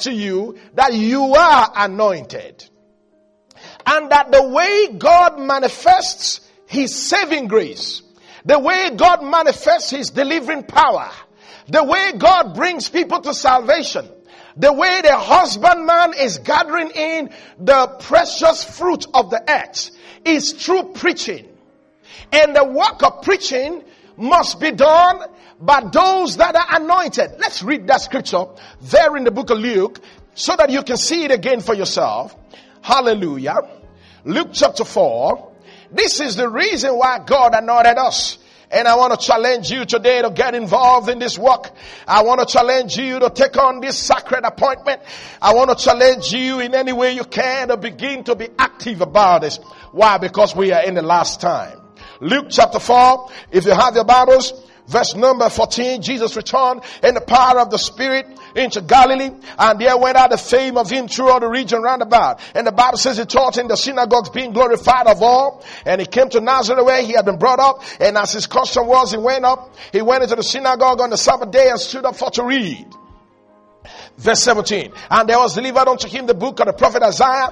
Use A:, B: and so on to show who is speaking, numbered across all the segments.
A: to you that you are anointed. And that the way God manifests his saving grace, the way God manifests his delivering power, the way God brings people to salvation, the way the husbandman is gathering in the precious fruit of the earth is through preaching. And the work of preaching must be done by those that are anointed. Let's read that scripture there in the book of Luke so that you can see it again for yourself. Hallelujah. Luke chapter 4. This is the reason why God anointed us. And I want to challenge you today to get involved in this work. I want to challenge you to take on this sacred appointment. I want to challenge you in any way you can to begin to be active about this. Why? Because we are in the last time. Luke chapter 4, if you have your Bibles, verse number 14, Jesus returned in the power of the Spirit into Galilee, and there went out the fame of him throughout the region round about. And the Bible says he taught in the synagogues, being glorified of all. And he came to Nazareth where he had been brought up, and as his custom was, he went into the synagogue on the Sabbath day and stood up for to read. Verse 17, and there was delivered unto him the book of the prophet Isaiah,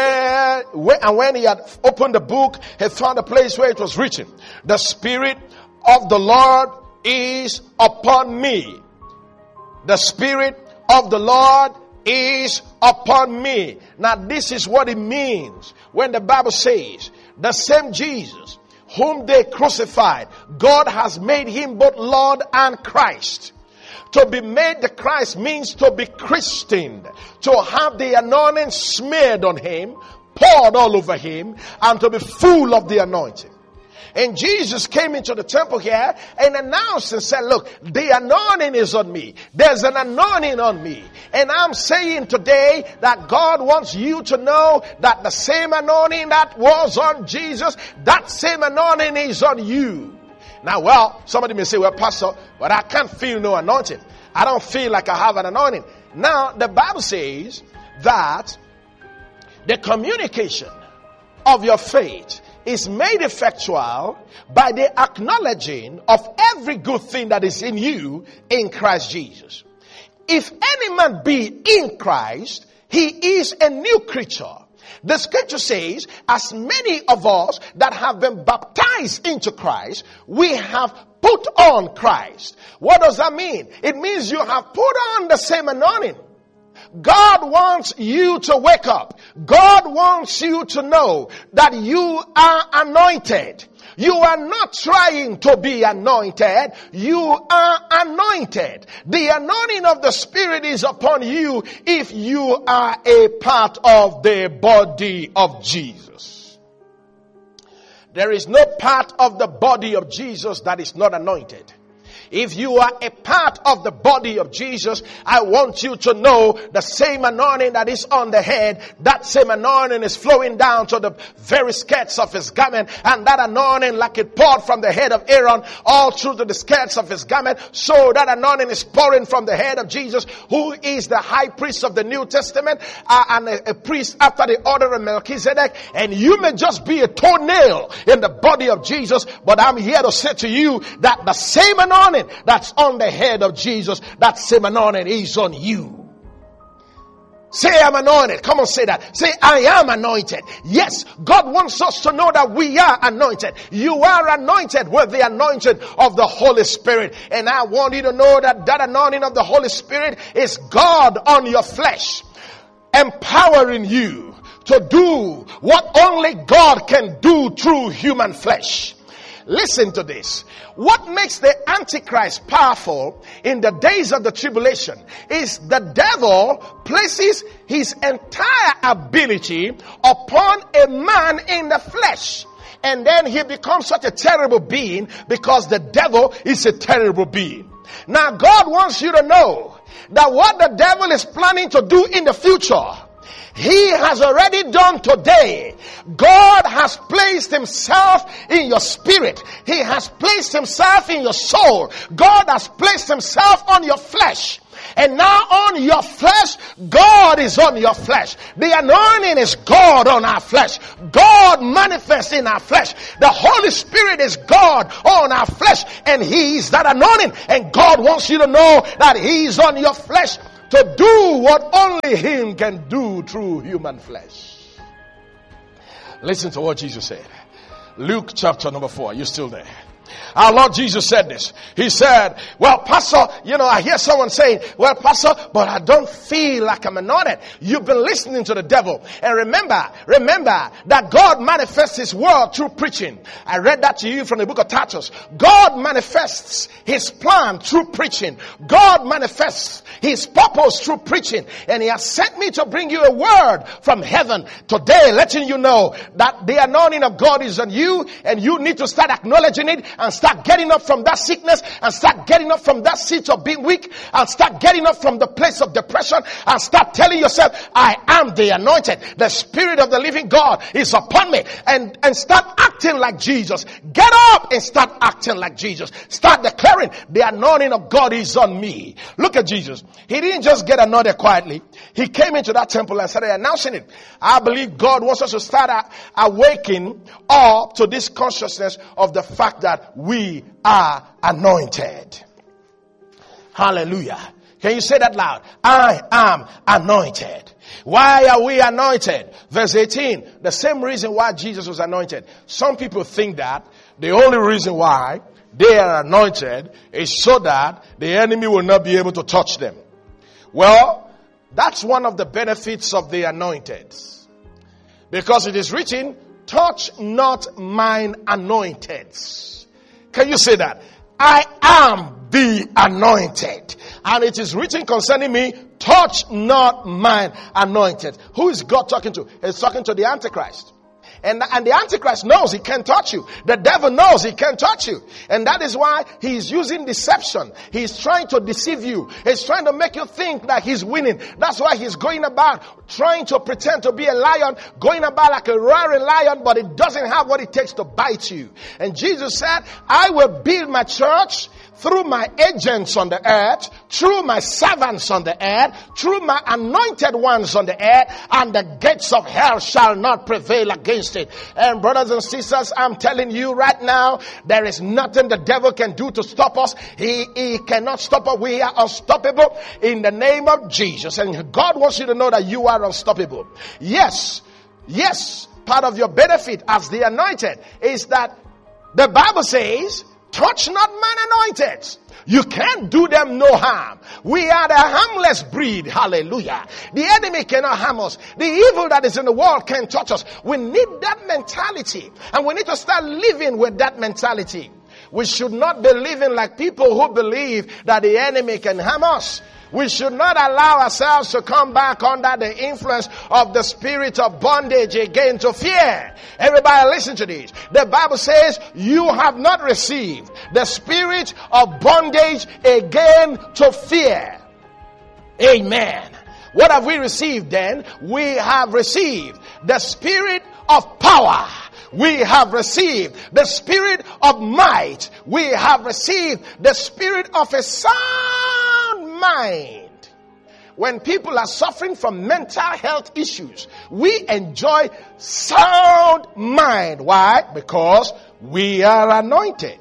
A: and when he had opened the book, he found a place where it was written, the Spirit of the Lord is upon me. The Spirit of the Lord is upon me. Now this is what it means when the Bible says, the same Jesus whom they crucified, God has made him both Lord and Christ. To be made the Christ means to be christened, to have the anointing smeared on him, poured all over him, and to be full of the anointing. And Jesus came into the temple here and announced and said, look, the anointing is on me. There's an anointing on me. And I'm saying today that God wants you to know that the same anointing that was on Jesus, that same anointing is on you. Now, well, somebody may say, well, Pastor, but I can't feel no anointing. I don't feel like I have an anointing. Now, the Bible says that the communication of your faith is made effectual by the acknowledging of every good thing that is in you in Christ Jesus. If any man be in Christ, he is a new creature. The scripture says, as many of us that have been baptized into Christ, we have put on Christ. What does that mean? It means you have put on the same anointing. God wants you to wake up. God wants you to know that you are anointed. You are not trying to be anointed. You are anointed. The anointing of the Spirit is upon you if you are a part of the body of Jesus. There is no part of the body of Jesus that is not anointed. If you are a part of the body of Jesus, I want you to know the same anointing that is on the head, that same anointing is flowing down to the very skirts of his garment, and that anointing, like it poured from the head of Aaron all through to the skirts of his garment, so that anointing is pouring from the head of Jesus, who is the high priest of the New Testament, and a priest after the order of Melchizedek. And you may just be a toenail in the body of Jesus, but I'm here to say to you that the same anointing that's on the head of Jesus, that same anointing is on you. Say, I'm anointed. Come on, say that. Say, I am anointed. Yes, God wants us to know that we are anointed. You are anointed with the anointing of the Holy Spirit. And I want you to know that that anointing of the Holy Spirit is God on your flesh, empowering you to do what only God can do through human flesh. Listen to this. What makes the Antichrist powerful in the days of the tribulation is the devil places his entire ability upon a man in the flesh. And then he becomes such a terrible being because the devil is a terrible being. Now God wants you to know that what the devil is planning to do in the future, he has already done today. God has placed himself in your spirit. He has placed himself in your soul. God has placed himself on your flesh. And now on your flesh, God is on your flesh. The anointing is God on our flesh. God manifests in our flesh. The Holy Spirit is God on our flesh. And he is that anointing. And God wants you to know that he is on your flesh to do what only him can do through human flesh. Listen to what Jesus said. Luke chapter number 4. Are you still there? Our Lord Jesus said this. He said, well, Pastor, I hear someone saying, well, Pastor, but I don't feel like I'm anointed. You've been listening to the devil. And remember that God manifests his word through preaching. I read that to you from the book of Titus. God manifests his plan through preaching. God manifests his purpose through preaching. And he has sent me to bring you a word from heaven today, letting you know that the anointing of God is on you, and you need to start acknowledging it, and start getting up from that sickness, and start getting up from that seat of being weak, and start getting up from the place of depression, and start telling yourself, I am the anointed. The Spirit of the living God is upon me. And start acting like Jesus. Get up and start acting like Jesus. Start declaring, the anointing of God is on me. Look at Jesus. He didn't just get anointed quietly. He came into that temple and started announcing it. I believe God wants us to start awakening up to this consciousness of the fact that we are anointed. Hallelujah. Can you say that loud? I am anointed. Why are we anointed? Verse 18. The same reason why Jesus was anointed. Some people think that the only reason why they are anointed is so that the enemy will not be able to touch them. Well, that's one of the benefits of the anointed. Because it is written, touch not mine anointed. Can you say that? I am the anointed. And it is written concerning me, touch not mine anointed. Who is God talking to? He's talking to the Antichrist. And the Antichrist knows he can't touch you. The devil knows he can't touch you. And that is why he's using deception. He's trying to deceive you. He's trying to make you think that he's winning. That's why he's going about trying to pretend to be a lion, going about like a roaring lion, but it doesn't have what it takes to bite you. And Jesus said, I will build my church through my agents on the earth, through my servants on the earth, through my anointed ones on the earth, and the gates of hell shall not prevail against it. And brothers and sisters, I'm telling you right now, there is nothing the devil can do to stop us. He cannot stop us. We are unstoppable in the name of Jesus. And God wants you to know that you are unstoppable. Yes, part of your benefit as the anointed is that the Bible says, touch not mine anointed. You can't do them no harm. We are the harmless breed. Hallelujah. The enemy cannot harm us. The evil that is in the world can't touch us. We need that mentality. And we need to start living with that mentality. We should not be living like people who believe that the enemy can harm us. We should not allow ourselves to come back under the influence of the spirit of bondage again to fear. Everybody listen to this. The Bible says you have not received the spirit of bondage again to fear. Amen. What have we received then? We have received the spirit of power. We have received the spirit of might. We have received the spirit of a sound mind. When people are suffering from mental health issues, we enjoy sound mind. Why? Because we are anointed.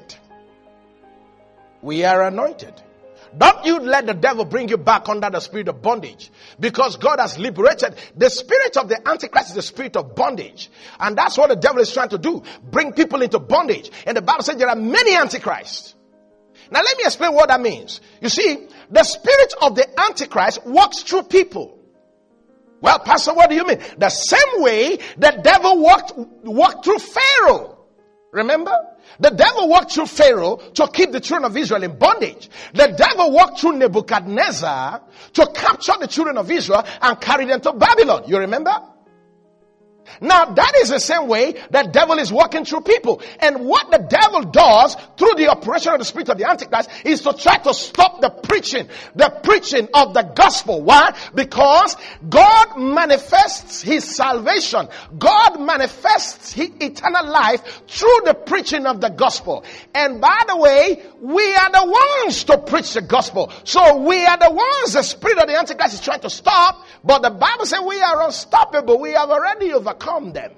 A: We are anointed. Don't you let the devil bring you back under the spirit of bondage. Because God has liberated. The spirit of the Antichrist is the spirit of bondage. And that's what the devil is trying to do. Bring people into bondage. And the Bible says there are many Antichrists. Now let me explain what that means. You see, the spirit of the Antichrist walks through people. Well, Pastor, what do you mean? The same way the devil walked through Pharaoh. Remember? The devil walked through Pharaoh to keep the children of Israel in bondage. The devil walked through Nebuchadnezzar to capture the children of Israel and carry them to Babylon. You remember? Now that is the same way the devil is walking through people. And what the devil does through the operation of the spirit of the Antichrist is to try to stop the preaching of the gospel. Why? Because God manifests his salvation. God manifests his eternal life through the preaching of the gospel. And by the way, we are the ones to preach the gospel. So we are the ones the spirit of the Antichrist is trying to stop. But the Bible says we are unstoppable. We have already overcome them.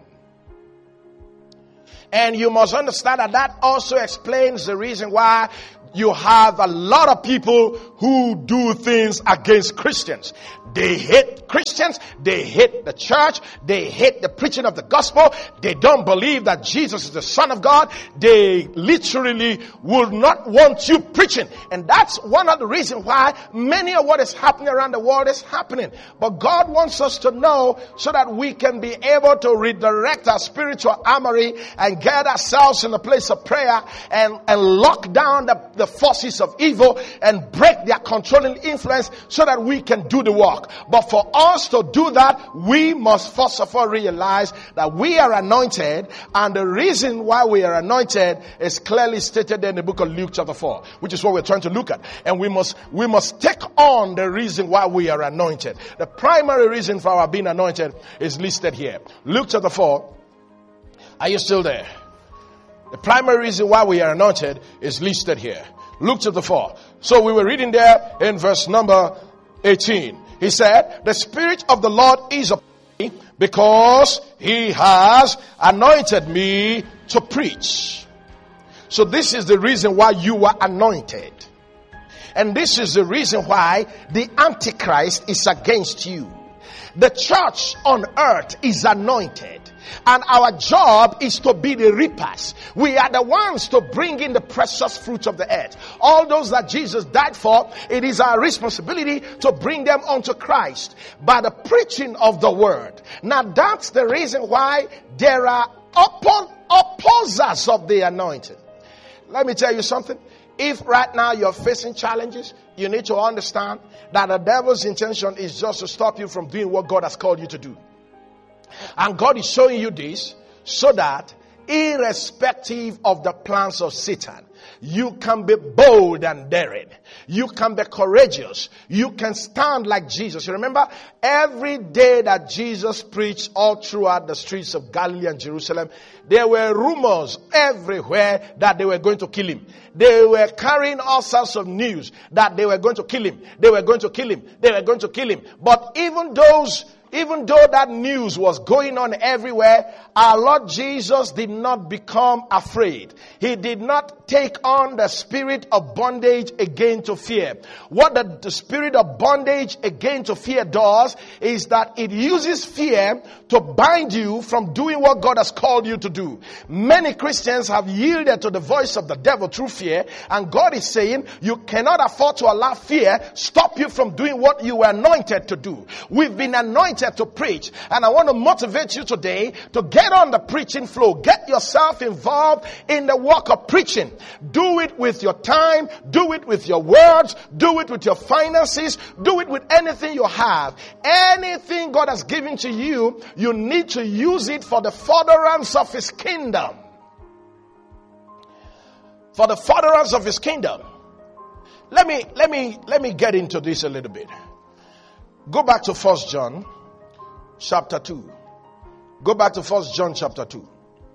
A: And you must understand that also explains the reason why you have a lot of people who do things against Christians. They hate Christians. They hate the church. They hate the preaching of the gospel. They don't believe that Jesus is the Son of God. They literally will not want you preaching. And that's one of the reasons why many of what is happening around the world is happening. But God wants us to know so that we can be able to redirect our spiritual armory and get ourselves in a place of prayer and lock down the forces of evil and break their controlling influence so that we can do the work. But for us to do that, we must first of all realize that we are anointed, and the reason why we are anointed is clearly stated in the book of Luke chapter 4, which is what we're trying to look at. And we must take on the reason why we are anointed. The primary reason for our being anointed is listed here. Luke chapter 4. Are you still there? The primary reason why we are anointed is listed here. Luke chapter 4. So we were reading there in verse number 18. He said, the Spirit of the Lord is upon me because he has anointed me to preach. So this is the reason why you are anointed. And this is the reason why the Antichrist is against you. The church on earth is anointed. And our job is to be the reapers. We are the ones to bring in the precious fruit of the earth. All those that Jesus died for, it is our responsibility to bring them unto Christ by the preaching of the word. Now that's the reason why there are opposers of the anointing. Let me tell you something. If right now you're facing challenges, you need to understand that the devil's intention is just to stop you from doing what God has called you to do. And God is showing you this so that irrespective of the plans of Satan, you can be bold and daring. You can be courageous. You can stand like Jesus. You remember every day that Jesus preached all throughout the streets of Galilee and Jerusalem, there were rumors everywhere that they were going to kill him. They were carrying all sorts of news that they were going to kill him. They were going to kill him. They were going to kill him. But even though that news was going on everywhere, our Lord Jesus did not become afraid. He did not take on the spirit of bondage again to fear. What the spirit of bondage again to fear does is that it uses fear to bind you from doing what God has called you to do. Many Christians have yielded to the voice of the devil through fear, and God is saying you cannot afford to allow fear stop you from doing what you were anointed to do. We've been anointed to preach, and I want to motivate you today to get on the preaching flow. Get yourself involved in the work of preaching. Do it with your time, do it with your words, do it with your finances, do it with anything you have. Anything God has given to you, you need to use it for the furtherance of his kingdom. For the furtherance of his kingdom. Let me get into this a little bit. Go back to 1 John chapter 2. Go back to 1 John chapter 2.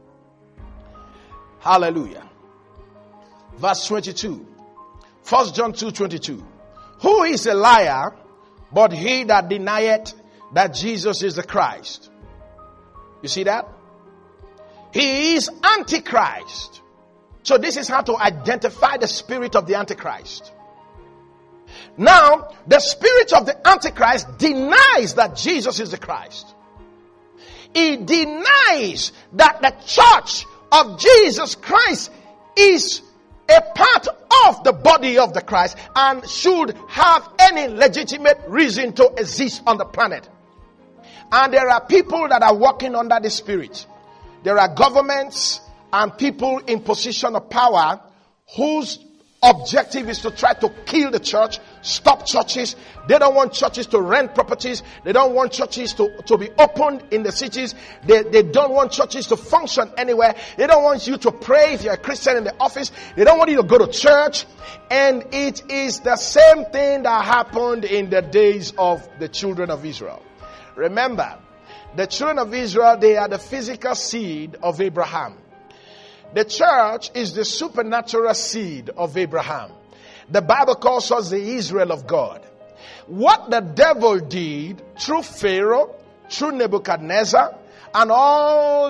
A: Hallelujah. Verse 22. 1 John 2:22. Who is a liar but he that denieth that Jesus is the Christ? You see that? He is Antichrist. So this is how to identify the spirit of the Antichrist. Now, the spirit of the Antichrist denies that Jesus is the Christ. He denies that the church of Jesus Christ is a part of the body of the Christ and should have any legitimate reason to exist on the planet. And there are people that are working under the spirit. There are governments and people in position of power whose objective is to try to kill the church, stop churches. They don't want churches to rent properties. They don't want churches to be opened in the cities. They don't want churches to function anywhere. They don't want you to pray if you're a Christian in the office. They don't want you to go to church. And it is the same thing that happened in the days of the children of Israel. Remember, the children of Israel, they are the physical seed of Abraham. The church is the supernatural seed of Abraham. The Bible calls us the Israel of God. What the devil did through Pharaoh, through Nebuchadnezzar, and all the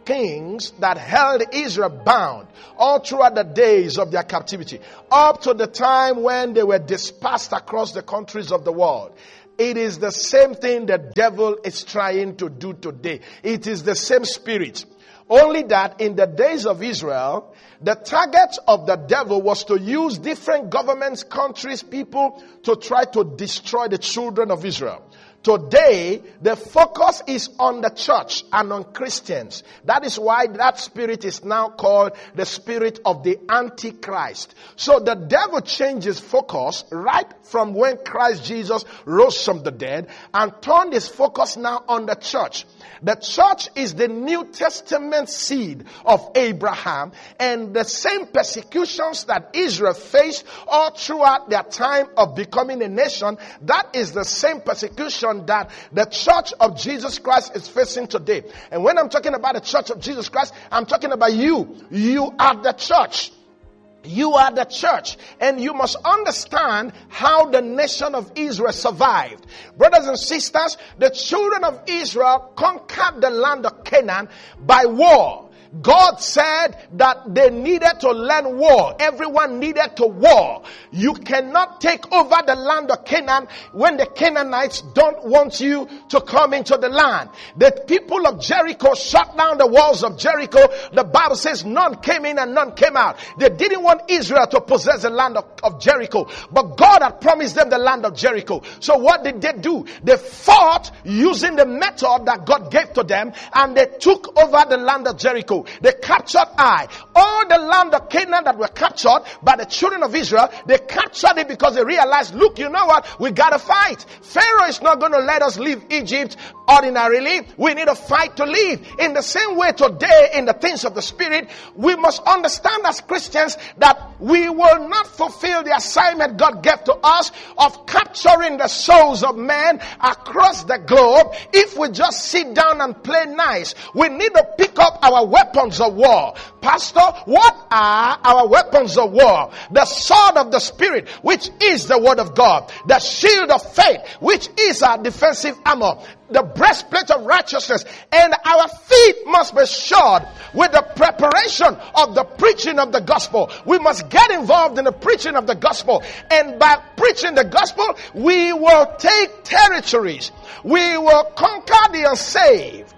A: kings that held Israel bound all throughout the days of their captivity, up to the time when they were dispersed across the countries of the world. It is the same thing the devil is trying to do today. It is the same spirit. Only that in the days of Israel, the target of the devil was to use different governments, countries, people to try to destroy the children of Israel. Today, the focus is on the church and on Christians. That is why that spirit is now called the spirit of the Antichrist. So the devil changes focus right from when Christ Jesus rose from the dead and turned his focus now on the church. The church is the New Testament seed of Abraham, and the same persecutions that Israel faced all throughout their time of becoming a nation, that is the same persecution that the church of Jesus Christ is facing today. And when I'm talking about the church of Jesus Christ, I'm talking about you. You are the church. You are the church, and you must understand how the nation of Israel survived. Brothers and sisters, the children of Israel conquered the land of Canaan by war. God said that they needed to learn war. Everyone needed to war. You cannot take over the land of Canaan when the Canaanites don't want you to come into the land. The people of Jericho shut down the walls of Jericho. The Bible says none came in and none came out. They didn't want Israel to possess the land of Jericho, but God had promised them the land of Jericho. So what did they do? They fought using the method that God gave to them, and they took over the land of Jericho. They captured Ai. All the land of Canaan that were captured by the children of Israel, they captured it because they realized, look, you know what? We gotta fight. Pharaoh is not going to let us leave Egypt ordinarily. We need to fight to leave. In the same way today, in the things of the Spirit, we must understand as Christians that we will not fulfill the assignment God gave to us of capturing the souls of men across the globe if we just sit down and play nice. We need to pick up our weapons of war. Pastor, what are our weapons of war? The sword of the Spirit, which is the word of God. The shield of faith, which is our defensive armor. The breastplate of righteousness, and our feet must be shod with the preparation of the preaching of the gospel. We must get involved in the preaching of the gospel, and by preaching the gospel, we will take territories. We will conquer the unsaved.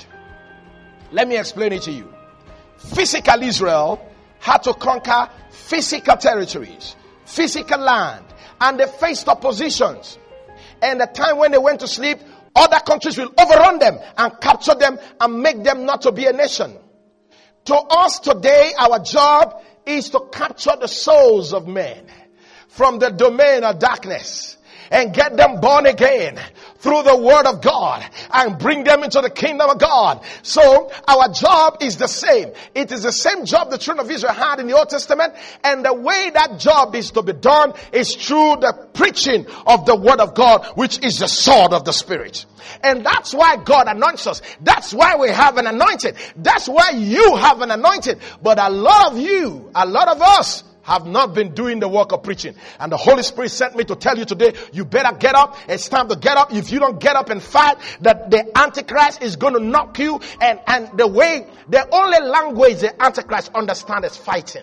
A: Let me explain it to you. Physical Israel had to conquer physical territories, physical land, and they faced oppositions. And the time when they went to sleep, other countries will overrun them and capture them and make them not to be a nation. To us today, our job is to capture the souls of men from the domain of darkness and get them born again through the word of God and bring them into the kingdom of God. So our job is the same. It is the same job the children of Israel had in the Old Testament, and the way that job is to be done is through the preaching of the word of God, which is the sword of the Spirit. And that's why God anoints us. That's why we have an anointing. That's why you have an anointing. But a lot of us have not been doing the work of preaching. And the Holy Spirit sent me to tell you today, you better get up. It's time to get up. If you don't get up and fight, that the Antichrist is going to knock you. And the only language the Antichrist understands is fighting.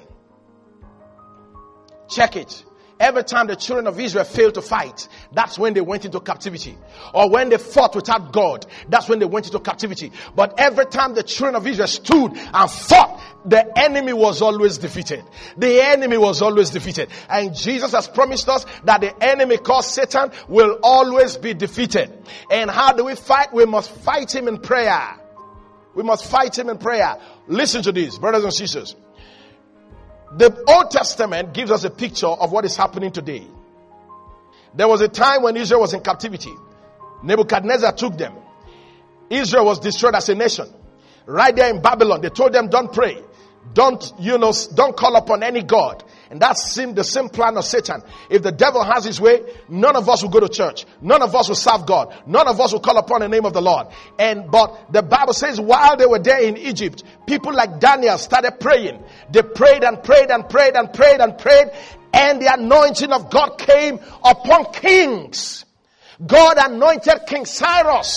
A: Check it. Every time the children of Israel failed to fight, that's when they went into captivity. Or when they fought without God, that's when they went into captivity. But every time the children of Israel stood and fought, the enemy was always defeated. The enemy was always defeated. And Jesus has promised us that the enemy called Satan will always be defeated. And how do we fight? We must fight him in prayer. We must fight him in prayer. Listen to this, brothers and sisters. The Old Testament gives us a picture of what is happening today. There was a time when Israel was in captivity. Nebuchadnezzar took them. Israel was destroyed as a nation. Right there in Babylon, they told them, don't pray. Don't call upon any God. And that's the same plan of Satan. If the devil has his way, none of us will go to church. None of us will serve God. None of us will call upon the name of the Lord. But the Bible says while they were there in Egypt, people like Daniel started praying. They prayed and prayed and prayed and prayed and prayed. And the anointing of God came upon kings. God anointed King Cyrus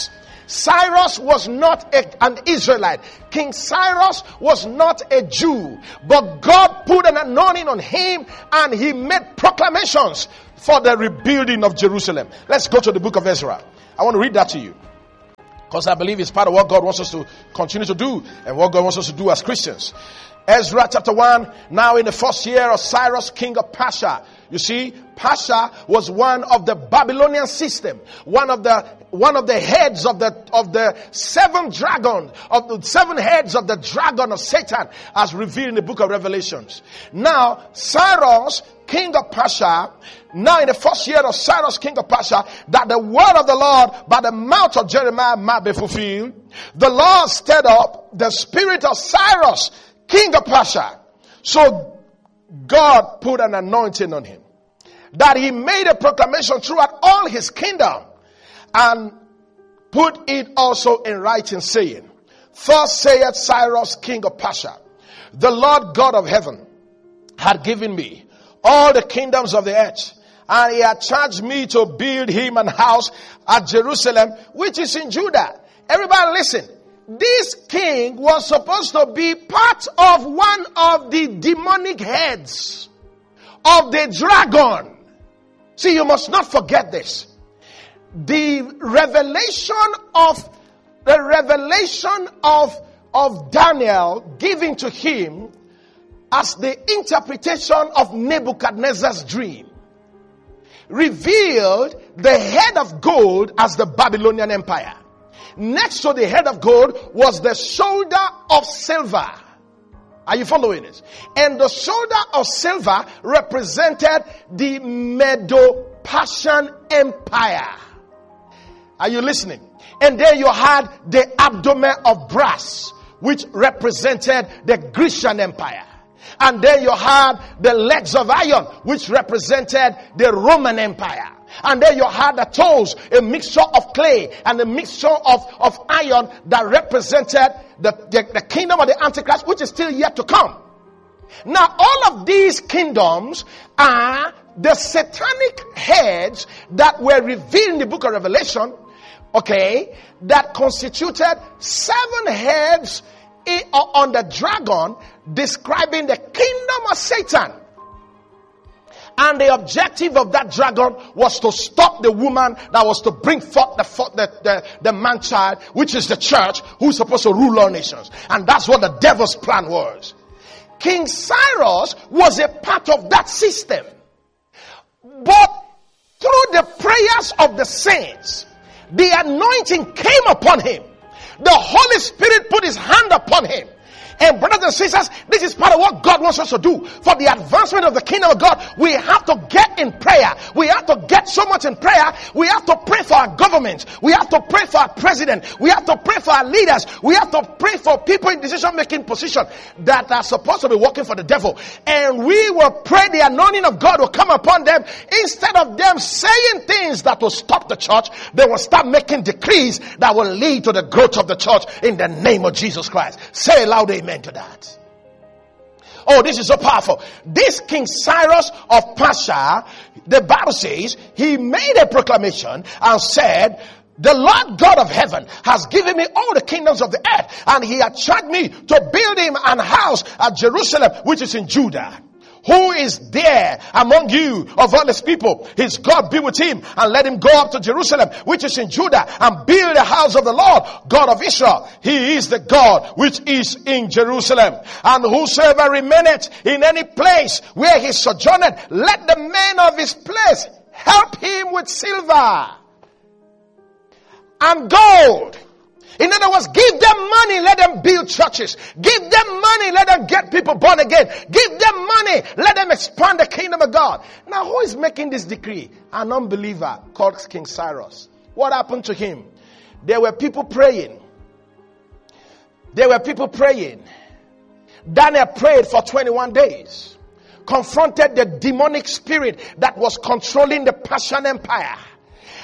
A: Cyrus was not an Israelite. King Cyrus was not a Jew. But God put an anointing on him and he made proclamations for the rebuilding of Jerusalem. Let's go to the book of Ezra. I want to read that to you, because I believe it's part of what God wants us to continue to do and what God wants us to do as Christians. Ezra chapter 1, now in the first year of Cyrus, king of Persia. You see, Persia was one of the Babylonian system, one of the heads of the seven dragons, of the seven heads of the dragon of Satan, as revealed in the book of Revelations. Now, Cyrus, king of Persia, now in the first year of Cyrus, king of Persia, that the word of the Lord by the mouth of Jeremiah might be fulfilled, the Lord stirred up the spirit of Cyrus, king of Persia. So God put an anointing on him, that he made a proclamation throughout all his kingdom, and put it also in writing, saying, Thus saith Cyrus, king of Persia, the Lord God of heaven had given me all the kingdoms of the earth, and he had charged me to build him an house at Jerusalem, which is in Judah. Everybody listen. This king was supposed to be part of one of the demonic heads of the dragon. See, you must not forget this. The revelation of Daniel given to him as the interpretation of Nebuchadnezzar's dream revealed the head of gold as the Babylonian Empire. Next to the head of gold was the shoulder of silver. Are you following this? And the shoulder of silver represented the Medo-Persian Empire. Are you listening? And then you had the abdomen of brass, which represented the Grecian Empire. And then you had the legs of iron, which represented the Roman Empire. And then you had the toes, a mixture of clay and a mixture of iron that represented the kingdom of the Antichrist, which is still yet to come. Now, all of these kingdoms are the satanic heads that were revealed in the book of Revelation, okay, that constituted 7 heads on the dragon, describing the kingdom of Satan. And the objective of that dragon was to stop the woman that was to bring forth the man-child, which is the church, who's supposed to rule all nations. And that's what the devil's plan was. King Cyrus was a part of that system. But through the prayers of the saints, the anointing came upon him. The Holy Spirit put his hand upon him. And brothers and sisters, this is part of what God wants us to do. For the advancement of the kingdom of God, we have to get in prayer. We have to get so much in prayer. We have to pray for our government. We have to pray for our president. We have to pray for our leaders. We have to pray for people in decision-making position that are supposed to be working for the devil. And we will pray the anointing of God will come upon them. Instead of them saying things that will stop the church, they will start making decrees that will lead to the growth of the church in the name of Jesus Christ. Say loud amen to that. Oh, this is so powerful. This King Cyrus of Persia, the Bible says, he made a proclamation and said, the Lord God of heaven has given me all the kingdoms of the earth, and he had charged me to build him an house at Jerusalem, which is in Judah. Who is there among you of all his people? His God be with him, and let him go up to Jerusalem, which is in Judah, and build the house of the Lord, God of Israel. He is the God which is in Jerusalem. And whosoever remaineth in any place where he sojourneth, let the men of his place help him with silver and gold. In other words, give them money, let them build churches. Give them money, let them get people born again. Give them money, let them expand the kingdom of God. Now, who is making this decree? An unbeliever called King Cyrus. What happened to him? There were people praying. Daniel prayed for 21 days. Confronted the demonic spirit that was controlling the Persian Empire.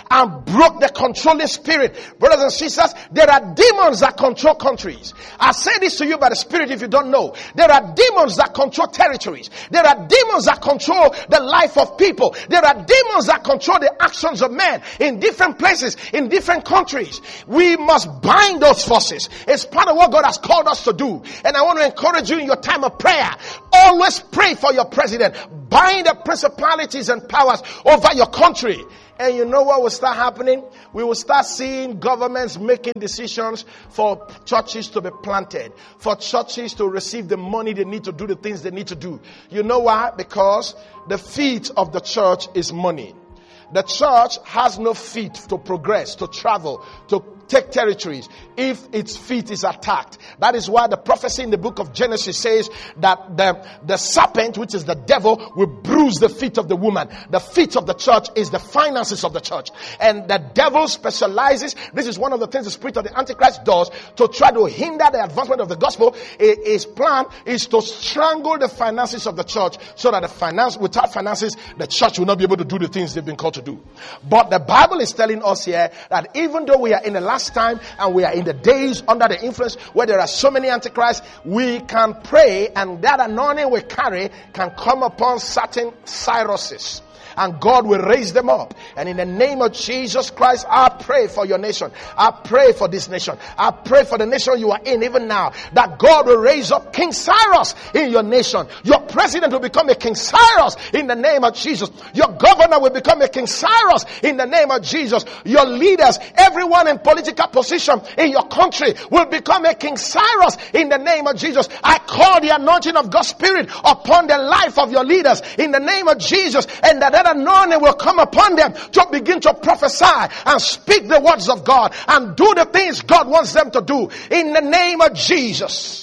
A: and broke the controlling spirit. Brothers and sisters, there are demons that control countries. I say this to you by the Spirit if you don't know. There are demons that control territories. There are demons that control the life of people. There are demons that control the actions of men in different places, in different countries. We must bind those forces. It's part of what God has called us to do. And I want to encourage you in your time of prayer. Always pray for your president. Bind the principalities and powers over your country. And you know what will start happening? We will start seeing governments making decisions for churches to be planted, for churches to receive the money they need to do the things they need to do. You know why? Because the feet of the church is money. The church has no feet to progress, to travel, to take territories if its feet is attacked. That is why the prophecy in the book of Genesis says that the serpent, which is the devil, will bruise the feet of the woman. The feet of the church is the finances of the church. And the devil specializes. This is one of the things the spirit of the Antichrist does to try to hinder the advancement of the gospel. His plan is to strangle the finances of the church so that without finances, the church will not be able to do the things they've been called to do. But the Bible is telling us here that even though we are in the last time and we are in the days under the influence where there are so many antichrists, we can pray and that anointing we carry can come upon certain Cyruses. And God will raise them up. And in the name of Jesus Christ, I pray for your nation. I pray for this nation. I pray for the nation you are in even now. That God will raise up King Cyrus in your nation. Your president will become a King Cyrus in the name of Jesus. Your governor will become a King Cyrus in the name of Jesus. Your leaders, everyone in political position in your country will become a King Cyrus in the name of Jesus. I call the anointing of God's Spirit upon the life of your leaders in the name of Jesus. And that anointing will come upon them to begin to prophesy and speak the words of God and do the things God wants them to do in the name of Jesus.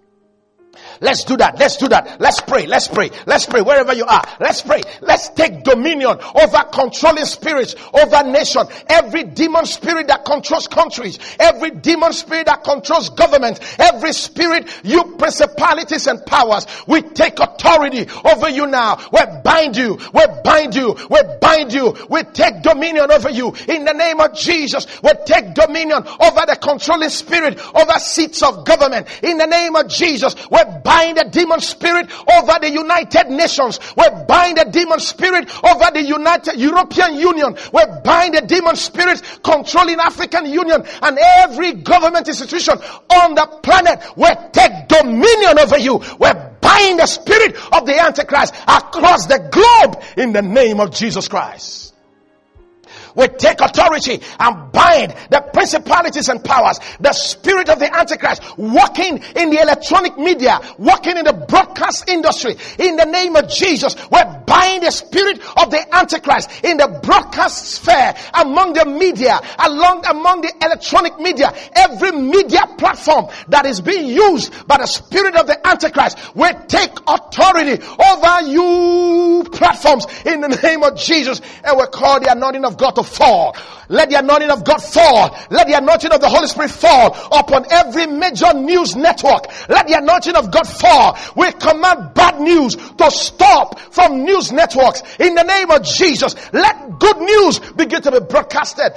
A: Let's do that. Let's do that. Let's pray. Let's pray. Let's pray wherever you are. Let's pray. Let's take dominion over controlling spirits, over nation. Every demon spirit that controls countries, every demon spirit that controls government, every spirit, you principalities and powers, we take authority over you now. We bind you. We bind you. We bind you. We take dominion over you in the name of Jesus. We take dominion over the controlling spirit, over seats of government in the name of Jesus. We bind the demon spirit over the United Nations. We bind the demon spirit over the United European Union. We bind the demon spirit controlling African Union and every government institution on the planet. We take dominion over you. We bind the spirit of the Antichrist across the globe in the name of Jesus Christ. We take authority and bind the principalities and powers, the spirit of the Antichrist working in the electronic media, working in the broadcast industry. In the name of Jesus, we bind the spirit of the Antichrist in the broadcast sphere, among the media, among the electronic media, every media platform that is being used by the spirit of the Antichrist. We take authority over you platforms in the name of Jesus, and we call the anointing of God to fall. Let the anointing of God fall. Let the anointing of the Holy Spirit fall upon every major news network. Let the anointing of God fall. We command bad news to stop from news networks in the name of Jesus. Let good news begin to be broadcasted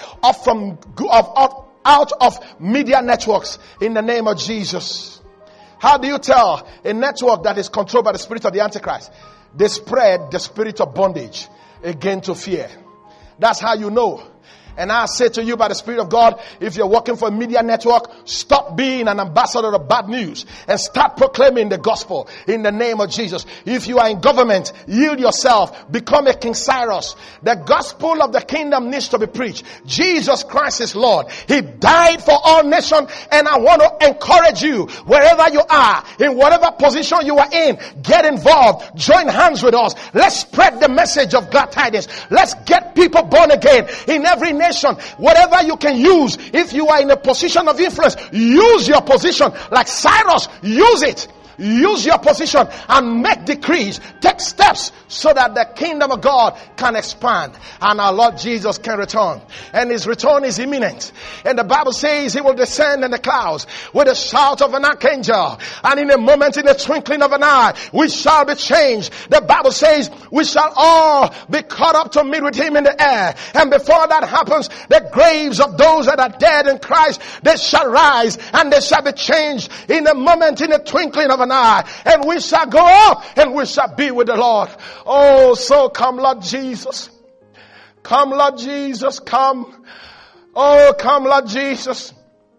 A: out of media networks in the name of Jesus. How do you tell a network that is controlled by the spirit of the Antichrist? They spread the spirit of bondage again to fear. That's how you know. And I say to you by the Spirit of God, if you're working for a media network, stop being an ambassador of bad news and start proclaiming the gospel in the name of Jesus. If you are in government, yield yourself, become a King Cyrus. The gospel of the kingdom needs to be preached. Jesus Christ is Lord. He died for all nations, and I want to encourage you, wherever you are, in whatever position you are in, get involved. Join hands with us. Let's spread the message of glad tidings. Let's get people born again in every nation. Whatever you can use, if you are in a position of influence, use your position like Cyrus. Use it. use your position and make decrees. Take steps so that the kingdom of God can expand and our Lord Jesus can return. And his return is imminent. And the Bible says he will descend in the clouds with a shout of an archangel. And in a moment, in the twinkling of an eye, we shall be changed. The Bible says we shall all be caught up to meet with him in the air. And before that happens, the graves of those that are dead in Christ, they shall rise and they shall be changed in a moment, in the twinkling of an eye. And we shall go up and we shall be with the Lord. Oh, so come Lord Jesus. Come Lord Jesus, come. Oh, come Lord Jesus.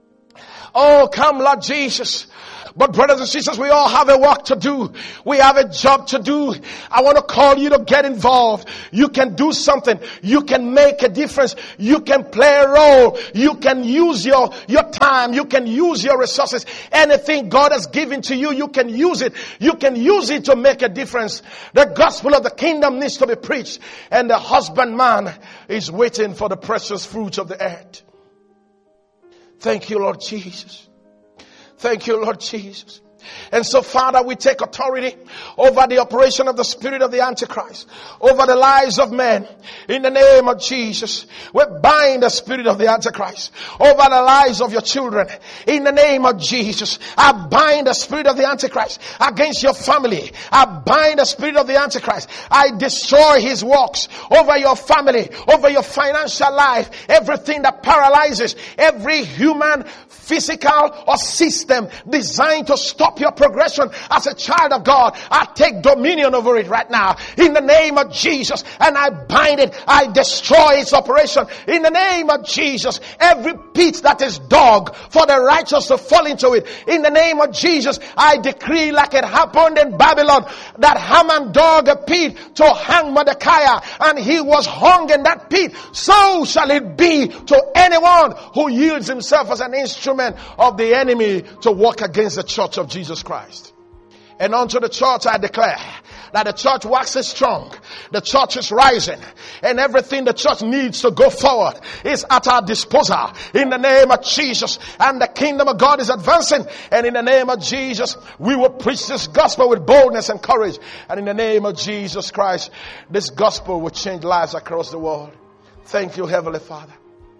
A: Oh, come Lord Jesus. But brothers and sisters, we all have a work to do. We have a job to do. I want to call you to get involved. You can do something. You can make a difference. You can play a role. You can use your time. You can use your resources. Anything God has given to you, you can use it. You can use it to make a difference. The gospel of the kingdom needs to be preached. And the husbandman is waiting for the precious fruits of the earth. Thank you, Lord Jesus. Thank you, Lord Jesus. And so, Father, we take authority over the operation of the spirit of the Antichrist, over the lives of men. In the name of Jesus, we bind the spirit of the Antichrist over the lives of your children. In the name of Jesus, I bind the spirit of the Antichrist against your family. I bind the spirit of the Antichrist. I destroy his works over your family, over your financial life, everything that paralyzes every human, physical or system designed to stop your progression as a child of God. I take dominion over it right now in the name of Jesus, and I bind it. I destroy its operation in the name of Jesus. Every pit that is dug for the righteous to fall into it, in the name of Jesus, I decree, like it happened in Babylon, that Haman dug a pit to hang Mordecai, and he was hung in that pit. So shall it be to anyone who yields himself as an instrument of the enemy to work against the church of Jesus Christ. And unto the church I declare that the church waxes strong. The church is rising. And everything the church needs to go forward is at our disposal. In the name of Jesus. And the kingdom of God is advancing. And in the name of Jesus, we will preach this gospel with boldness and courage. And in the name of Jesus Christ, this gospel will change lives across the world. Thank you, Heavenly Father.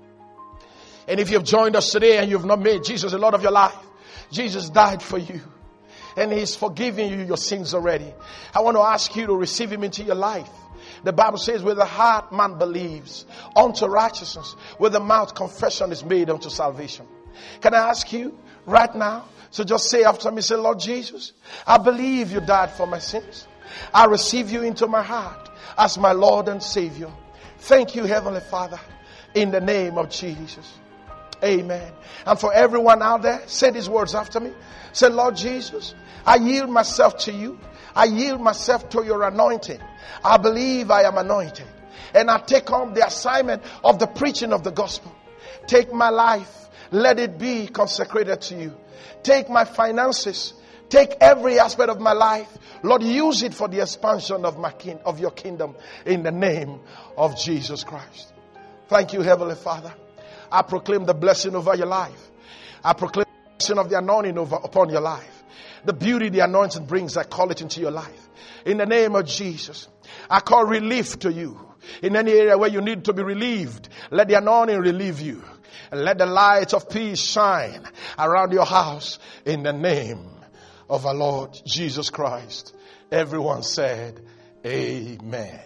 A: And if you've joined us today and you've not made Jesus the Lord of your life, Jesus died for you. And he's forgiven you your sins already. I want to ask you to receive him into your life. The Bible says, with the heart man believes unto righteousness, with the mouth confession is made unto salvation. Can I ask you right now? So just say after me, say, Lord Jesus, I believe you died for my sins. I receive you into my heart as my Lord and Savior. Thank you, Heavenly Father, in the name of Jesus. Amen. And for everyone out there, say these words after me. Say, Lord Jesus, I yield myself to you. I yield myself to your anointing. I believe I am anointed. And I take on the assignment of the preaching of the gospel. Take my life. Let it be consecrated to you. Take my finances. Take every aspect of my life. Lord, use it for the expansion of your kingdom in the name of Jesus Christ. Thank you, Heavenly Father. I proclaim the blessing over your life. I proclaim the blessing of the anointing upon your life. The beauty the anointing brings, I call it into your life. In the name of Jesus, I call relief to you. In any area where you need to be relieved, let the anointing relieve you. And let the light of peace shine around your house in the name of our Lord Jesus Christ. Everyone said, Amen.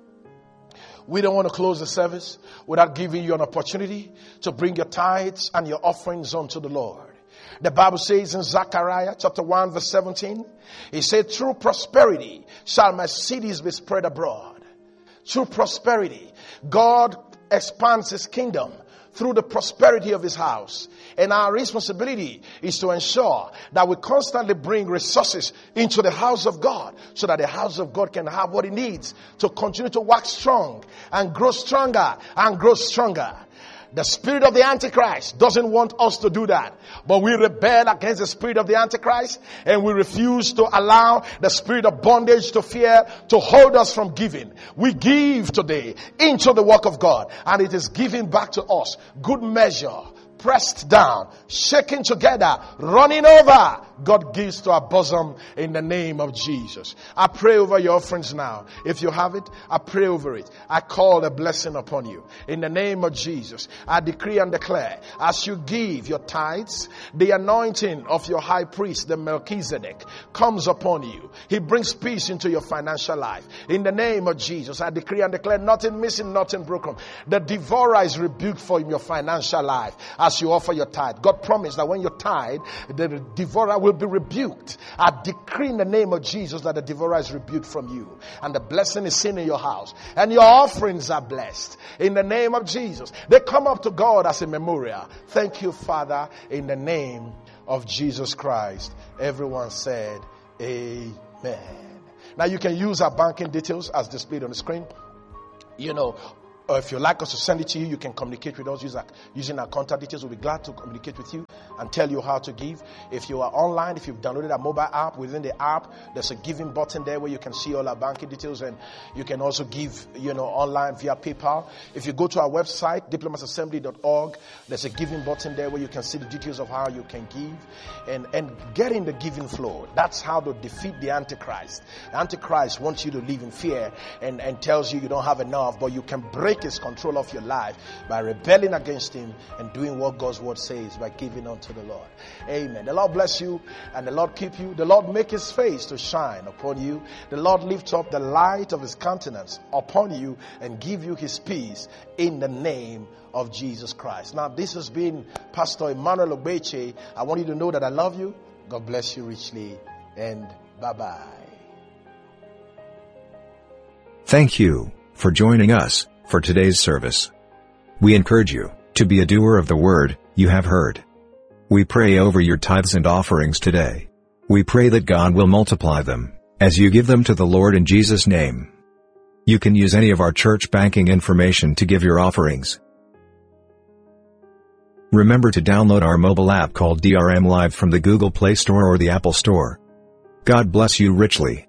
A: We don't want to close the service without giving you an opportunity to bring your tithes and your offerings unto the Lord. The Bible says in Zechariah chapter 1 verse 17, it said, through prosperity shall my cities be spread abroad. Through prosperity, God expands his kingdom through the prosperity of his house. And our responsibility is to ensure that we constantly bring resources into the house of God so that the house of God can have what it needs to continue to work strong and grow stronger and grow stronger. The spirit of the Antichrist doesn't want us to do that. But we rebel against the spirit of the Antichrist and we refuse to allow the spirit of bondage to fear to hold us from giving. We give today into the work of God and it is given back to us. Good measure, pressed down, shaken together, running over, God gives to our bosom in the name of Jesus. I pray over your offerings now. If you have it, I pray over it. I call a blessing upon you. In the name of Jesus, I decree and declare, as you give your tithes, the anointing of your high priest, the Melchizedek, comes upon you. He brings peace into your financial life. In the name of Jesus, I decree and declare, nothing missing, nothing broken. The devourer is rebuked for your financial life as you offer your tithe. God promised that when you tithe, the devourer will be rebuked. I decree in the name of Jesus that the devourer is rebuked from you, and the blessing is seen in your house, and your offerings are blessed. In the name of Jesus, they come up to God as a memorial. Thank you, Father, in the name of Jesus Christ. Everyone said, Amen. Now you can use our banking details as displayed on the screen. Or if you'd like us to send it to you, you can communicate with us using our contact details. We'll be glad to communicate with you and tell you how to give. If you are online, if you've downloaded our mobile app, within the app, there's a giving button there where you can see all our banking details, and you can also give, online via PayPal. If you go to our website, diplomatsassembly.org, there's a giving button there where you can see the details of how you can give and get in the giving flow. That's how to defeat the Antichrist. The Antichrist wants you to live in fear and tells you don't have enough, but you can break his control of your life by rebelling against him and doing what God's word says, by giving unto the Lord. Amen. The Lord bless you and the Lord keep you. The Lord make his face to shine upon you. The Lord lift up the light of his countenance upon you and give you his peace in the name of Jesus Christ. Now, this has been Pastor Emmanuel Ogbeche. I want you to know that I love you. God bless you richly, and bye-bye.
B: Thank you for joining us for today's service. We encourage you to be a doer of the word you have heard. We pray over your tithes and offerings today. We pray that God will multiply them as you give them to the Lord in Jesus' name. You can use any of our church banking information to give your offerings. Remember to download our mobile app called DRM Live from the Google Play Store or the Apple Store. God bless you richly.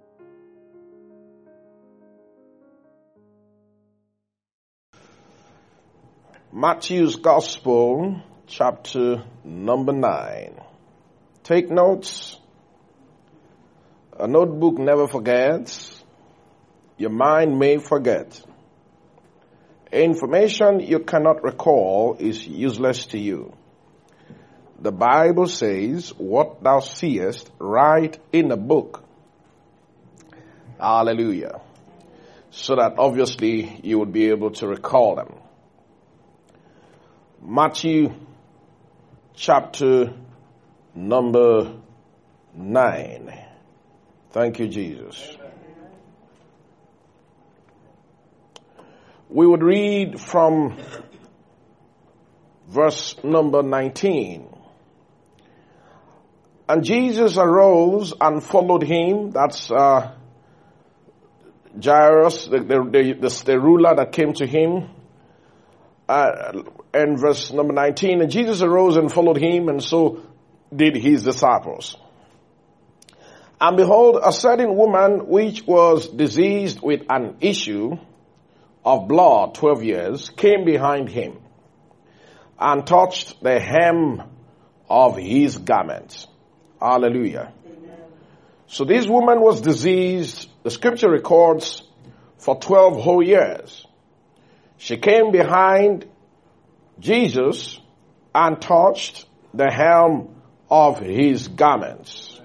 A: Matthew's Gospel, chapter number 9. Take notes. A notebook never forgets. Your mind may forget. Information you cannot recall is useless to you. The Bible says, what thou seest, write in a book. Hallelujah. So that obviously you would be able to recall them. Matthew chapter number 9. Thank you, Jesus. We would read from verse number 19. And Jesus arose and followed him. That's Jairus, the ruler that came to him. And verse number 19, and Jesus arose and followed him, and so did his disciples. And behold, a certain woman which was diseased with an issue of blood 12 years came behind him and touched the hem of his garment. Hallelujah. Amen. So this woman was diseased, the scripture records, for 12 whole years. She came behind Jesus and touched the hem of his garments.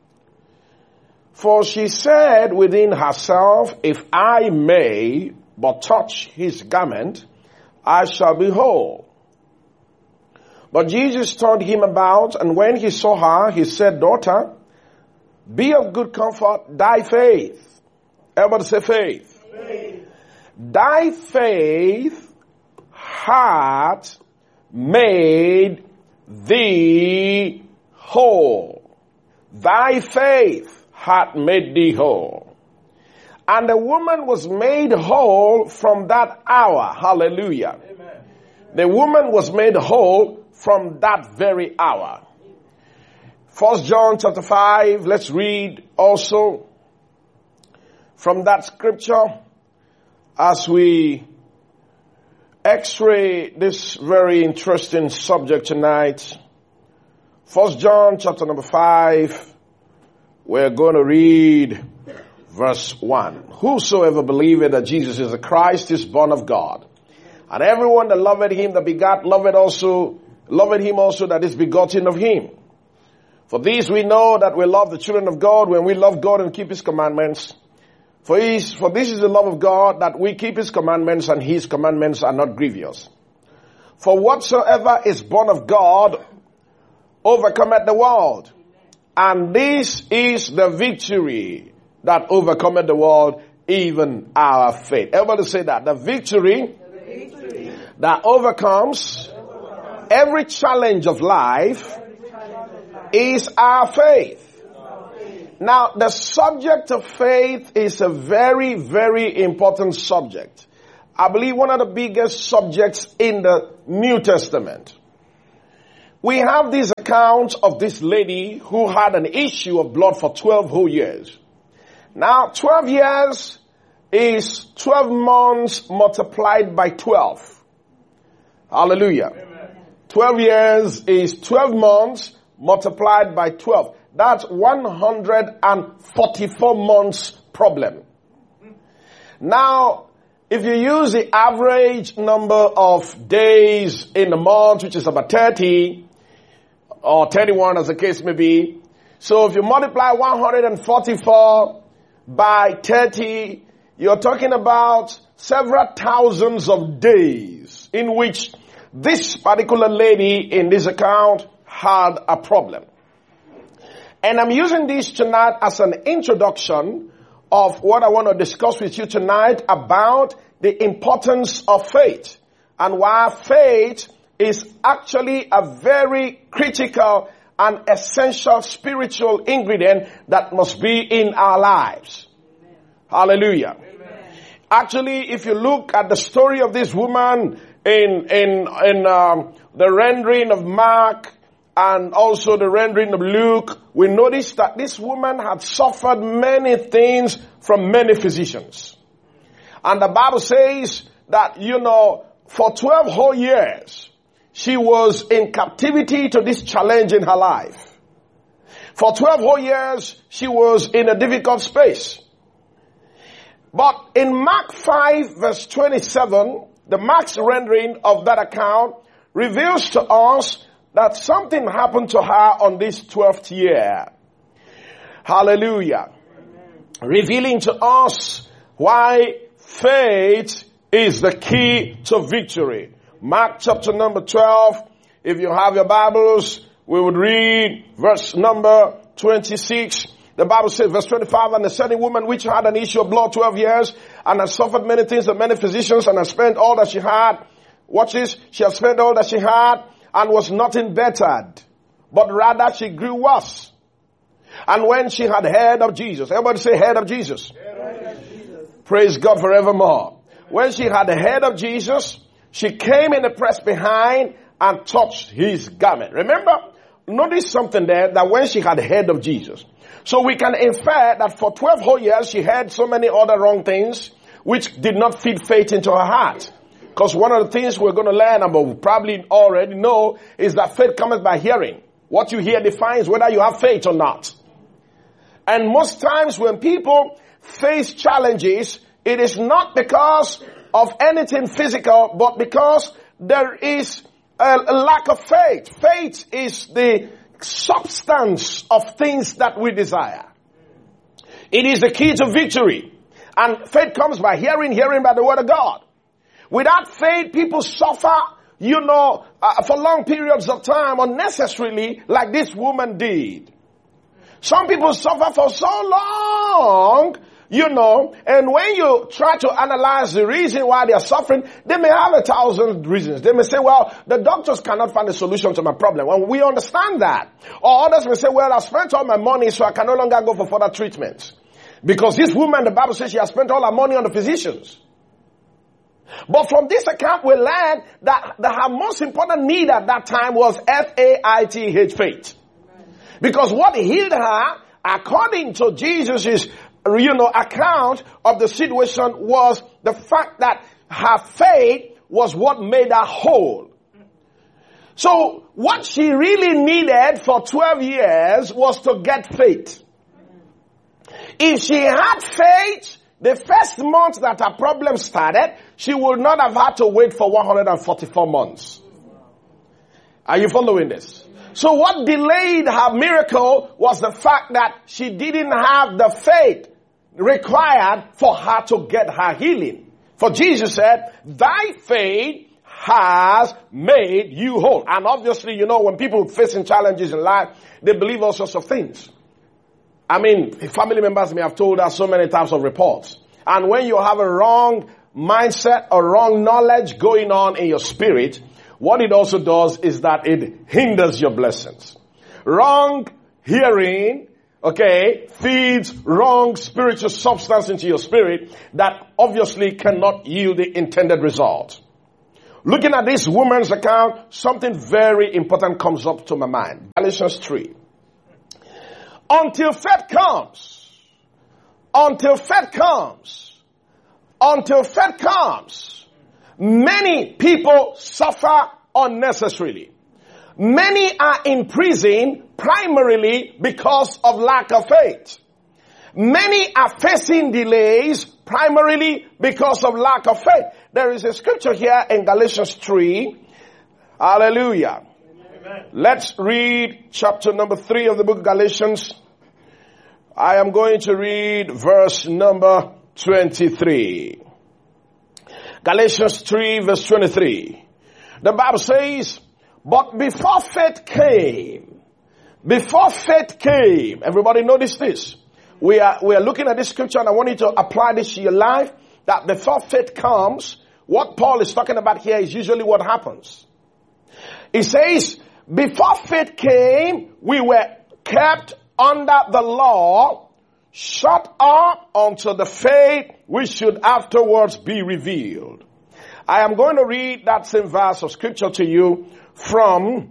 A: For she said within herself, if I may but touch his garment, I shall be whole. But Jesus turned him about, and when he saw her, he said, daughter, be of good comfort, thy faith. Everybody say faith. Faith. Thy faith hath made thee whole. Thy faith hath made thee whole. And the woman was made whole from that hour. Hallelujah. Amen. The woman was made whole from that very hour. 1 John chapter 5, let's read also from that scripture as we x-ray this very interesting subject tonight 1 John chapter number 5, we're going to read verse 1. Whosoever believeth that Jesus is the Christ is born of God. And everyone that loveth him that begat, loveth him also that is begotten of him. For this we know that we love the children of God when we love God and keep his commandments. For this is the love of God, that we keep his commandments, and his commandments are not grievous. For whatsoever is born of God overcometh the world. And this is the victory that overcometh the world, even our faith. Everybody say that. The victory that overcomes every challenge of life is our faith. Now, the subject of faith is a very, very important subject. I believe one of the biggest subjects in the New Testament. We have this account of this lady who had an issue of blood for 12 whole years. Now, 12 years is 12 months multiplied by 12. Hallelujah. Amen. 12 years is 12 months multiplied by 12. That's 144 months problem. Now, if you use the average number of days in a month, which is about 30, or 31 as the case may be. So if you multiply 144 by 30, you're talking about several thousands of days in which this particular lady in this account had a problem. And I'm using this tonight as an introduction of what I want to discuss with you tonight about the importance of faith and why faith is actually a very critical and essential spiritual ingredient that must be in our lives. Amen. Hallelujah. Amen. Actually, if you look at the story of this woman in the rendering of Mark and also the rendering of Luke, we notice that this woman had suffered many things from many physicians. And the Bible says that, for 12 whole years, she was in captivity to this challenge in her life. For 12 whole years, she was in a difficult space. But in Mark 5 verse 27, the Mark's rendering of that account reveals to us that something happened to her on this 12th year. Hallelujah. Amen. Revealing to us why faith is the key to victory. Mark chapter number 12. If you have your Bibles, we would read verse number 26. The Bible says, verse 25, and a certain woman which had an issue of blood 12 years, and had suffered many things of many physicians, and had spent all that she had. Watch this. She had spent all that she had, and was nothing bettered, but rather she grew worse. And when she had heard of Jesus, everybody say heard of Jesus. Heard of Jesus. Praise God forevermore. When she had heard of Jesus, she came in the press behind and touched his garment. Remember, notice something there, that when she had heard of Jesus. So we can infer that for 12 whole years she heard so many other wrong things which did not feed faith into her heart. Because one of the things we're going to learn, and we probably already know, is that faith cometh by hearing. What you hear defines whether you have faith or not. And most times when people face challenges, it is not because of anything physical, but because there is a lack of faith. Faith is the substance of things that we desire. It is the key to victory. And faith comes by hearing, hearing by the word of God. Without faith, people suffer, for long periods of time unnecessarily, like this woman did. Some people suffer for so long, and when you try to analyze the reason why they are suffering, they may have 1,000 reasons. They may say, well, the doctors cannot find a solution to my problem. And we understand that. Or others may say, well, I've spent all my money, so I can no longer go for further treatments. Because this woman, the Bible says she has spent all her money on the physicians. But from this account, we learn that her most important need at that time was faith, faith. Because what healed her, according to Jesus' account of the situation, was the fact that her faith was what made her whole. So what she really needed for 12 years was to get faith. If she had faith, the first month that her problem started, she would not have had to wait for 144 months. Are you following this? So what delayed her miracle was the fact that she didn't have the faith required for her to get her healing. For Jesus said, thy faith has made you whole. And obviously, you know, when people facing challenges in life, they believe all sorts of things. I mean, family members may have told us so many types of reports. And when you have a wrong mindset or wrong knowledge going on in your spirit, what it also does is that it hinders your blessings. Wrong hearing, feeds wrong spiritual substance into your spirit that obviously cannot yield the intended result. Looking at this woman's account, something very important comes up to my mind. Galatians 3. Until faith comes, many people suffer unnecessarily. Many are in prison primarily because of lack of faith. Many are facing delays primarily because of lack of faith. There is a scripture here in Galatians 3. Hallelujah. Amen. Let's read chapter number 3 of the book of Galatians. I am going to read verse number 23. Galatians 3 verse 23. The Bible says, but before faith came, everybody notice this. We are looking at this scripture and I want you to apply this to your life, that before faith comes, what Paul is talking about here is usually what happens. He says, before faith came, we were kept under the law, shut up unto the faith which should afterwards be revealed. I am going to read that same verse of scripture to you from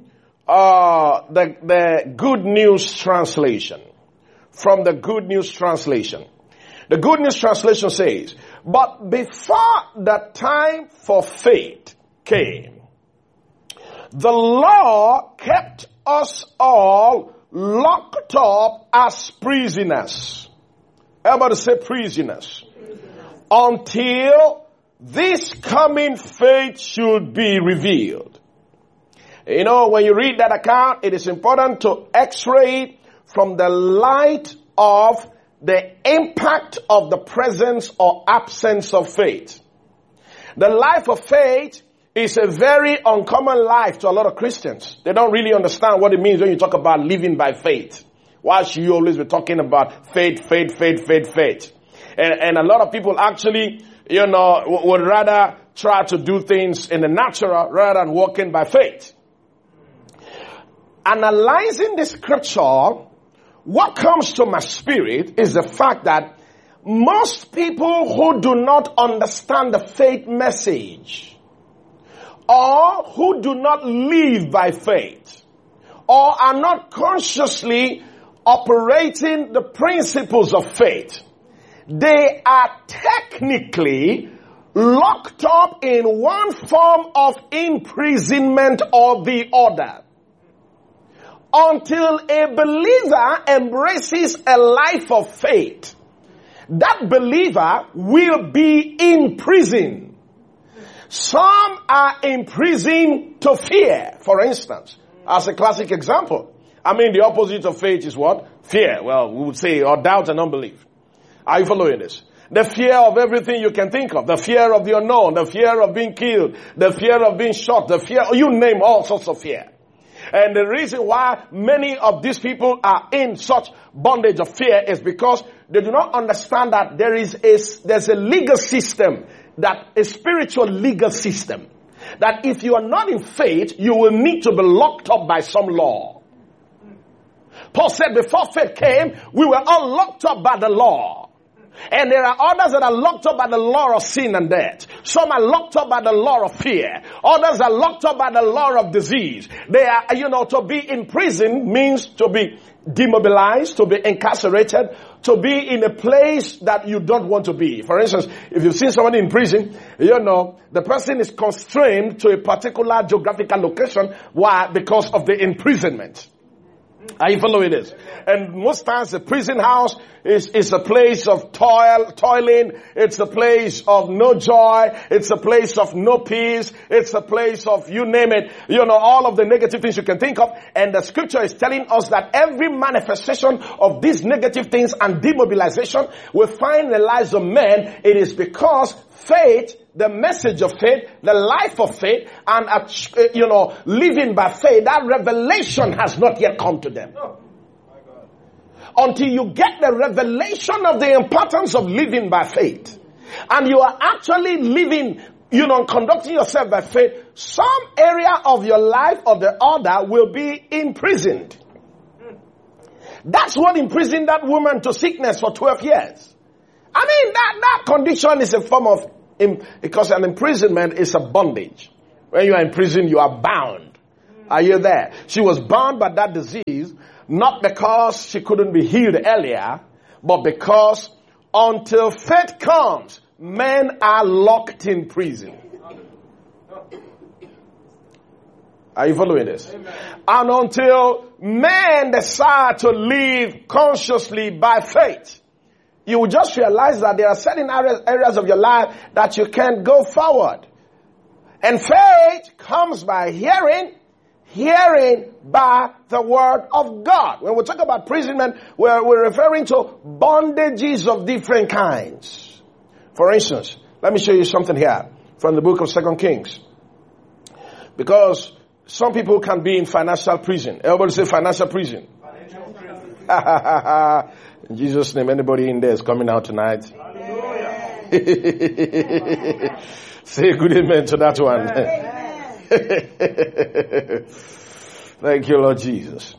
A: the Good News Translation. From the Good News Translation. The Good News Translation says, but before the time for faith came, the law kept us all locked up as prisoners. Everybody say prisoners. Until this coming faith should be revealed. You know, when you read that account, it is important to x-ray it from the light of the impact of the presence or absence of faith. The life of faith is a very uncommon life to a lot of Christians. They don't really understand what it means when you talk about living by faith. Why should you always be talking about faith? And a lot of people actually, would rather try to do things in the natural rather than walking by faith. Analyzing the scripture, what comes to my spirit is the fact that most people who do not understand the faith message, or who do not live by faith, or are not consciously operating the principles of faith, they are technically locked up in one form of imprisonment or the other. Until a believer embraces a life of faith, that believer will be in prison. Some are in prison to fear, for instance, as a classic example. I mean, the opposite of faith is what? Fear. Well, we would say, or doubt and unbelief. Are you following this? The fear of everything you can think of. The fear of the unknown. The fear of being killed. The fear of being shot. The fear, you name all sorts of fear. And the reason why many of these people are in such bondage of fear is because they do not understand that there's a legal system, that a spiritual legal system, that if you are not in faith, you will need to be locked up by some law. Paul said before faith came, we were all locked up by the law. And there are others that are locked up by the law of sin and death. Some are locked up by the law of fear. Others are locked up by the law of disease. They are, to be in prison means to be demobilized, to be incarcerated, to be in a place that you don't want to be. For instance, if you've seen somebody in prison, the person is constrained to a particular geographical location. Why? Because of the imprisonment. Are you following this? And most times the prison house is a place of toiling. It's a place of no joy. It's a place of no peace. It's a place of, you name it, all of the negative things you can think of. And the scripture is telling us that every manifestation of these negative things and demobilization we find in the lives of men, it is because faith, the message of faith, the life of faith, and, living by faith, that revelation has not yet come to them. Until you get the revelation of the importance of living by faith, and you are actually living, conducting yourself by faith, some area of your life or the other will be imprisoned. That's what imprisoned that woman to sickness for 12 years. I mean, that condition is a form of, because an imprisonment is a bondage. When you are in prison, you are bound. Are you there? She was bound by that disease, not because she couldn't be healed earlier, but because until faith comes, men are locked in prison. Are you following this? Amen. And until men decide to live consciously by faith, you will just realize that there are certain areas of your life that you can't go forward. And faith comes by hearing by the word of God. When we talk about imprisonment, we're referring to bondages of different kinds. For instance, let me show you something here from the book of 2 Kings. Because some people can be in financial prison. Everybody say financial prison. Financial prison. In Jesus' name, anybody in there is coming out tonight? Hallelujah. Say a good amen to that one. Thank you, Lord Jesus.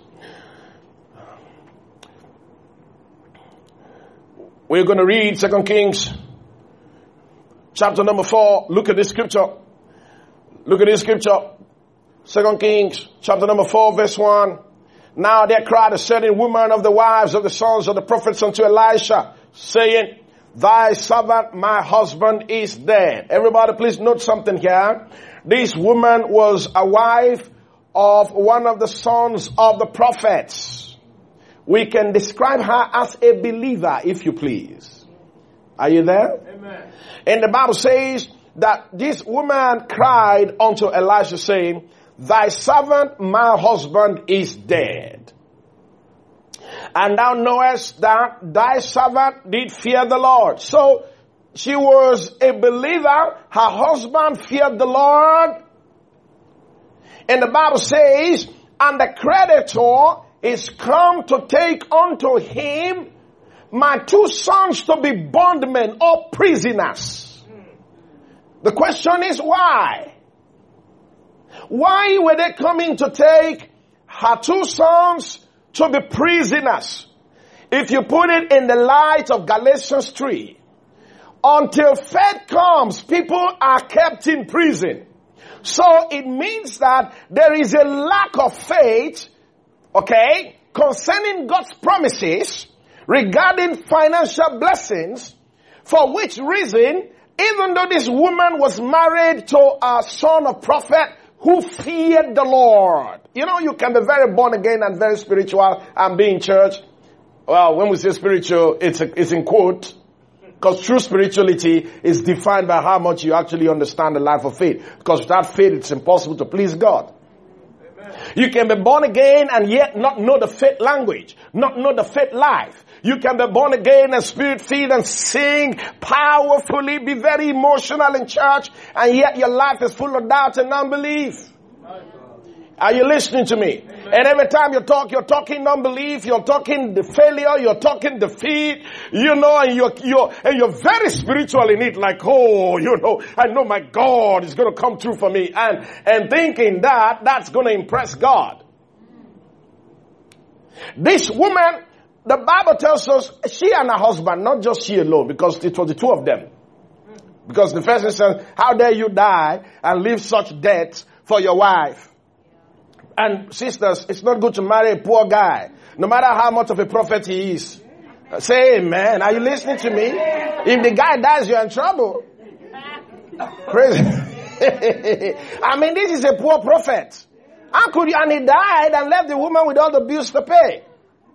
A: We're going to read 2 Kings chapter number 4. Look at this scripture. Look at this scripture. 2 Kings chapter number 4 verse 1. Now there cried a certain woman of the wives of the sons of the prophets unto Elisha, saying, Thy servant, my husband, is dead. Everybody please note something here. This woman was a wife of one of the sons of the prophets. We can describe her as a believer, if you please. Are you there? Amen. And the Bible says that this woman cried unto Elisha, saying, Thy servant, my husband, is dead. And thou knowest that thy servant did fear the Lord. So she was a believer. Her husband feared the Lord. And the Bible says, and the creditor is come to take unto him my two sons to be bondmen or prisoners. The question is why? Why were they coming to take her two sons to be prisoners? If you put it in the light of Galatians 3, until faith comes, people are kept in prison. So it means that there is a lack of faith, concerning God's promises regarding financial blessings, for which reason, even though this woman was married to a son of prophet who feared the Lord. You can be very born again and very spiritual and be in church. Well, when we say spiritual, it's in quote. Because true spirituality is defined by how much you actually understand the life of faith. Because without faith, it's impossible to please God. Amen. You can be born again and yet not know the faith language, not know the faith life. You can be born again and spirit-filled and sing powerfully, be very emotional in church, and yet your life is full of doubt and unbelief. Are you listening to me? Amen. And every time you talk, you're talking unbelief, you're talking the failure, you're talking defeat, and you're very spiritual in it, like, I know my God is going to come through for me, and thinking that's going to impress God. This woman the Bible tells us she and her husband, not just she alone, because it was the two of them. Because the first says, how dare you die and leave such debt for your wife? And sisters, it's not good to marry a poor guy, no matter how much of a prophet he is. Say amen. Are you listening to me? If the guy dies, you're in trouble. Praise. I mean, this is a poor prophet. How could you? And he died and left the woman with all the bills to pay.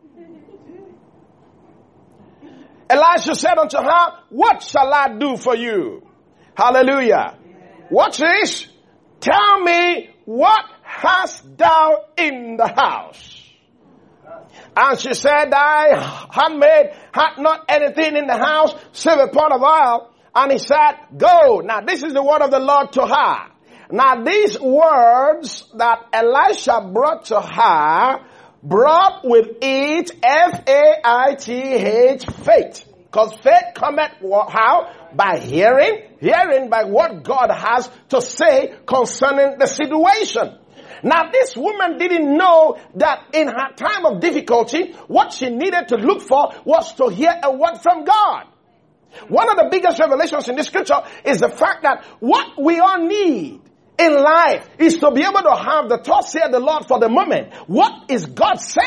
A: Elisha said unto her, what shall I do for you? Hallelujah. Watch this. Tell me, what hast thou in the house? And she said, thy handmaid hath not anything in the house save a pot of oil. And he said, go. Now this is the word of the Lord to her. Now these words that Elisha brought to her, brought with it F-A-I-T-H, faith. Because faith cometh how? By hearing. Hearing by what God has to say concerning the situation. Now this woman didn't know that in her time of difficulty, what she needed to look for was to hear a word from God. One of the biggest revelations in this scripture is the fact that what we all need in life is to be able to have the thoughts here the Lord for the moment. What is God saying